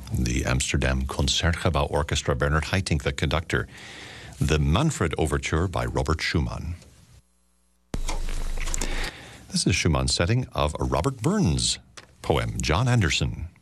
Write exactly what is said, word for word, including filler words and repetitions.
The Amsterdam Concertgebouw Orchestra, Bernard Haitink, the conductor. The Manfred Overture by Robert Schumann. This is Schumann's setting of Robert Burns' poem, John Anderson.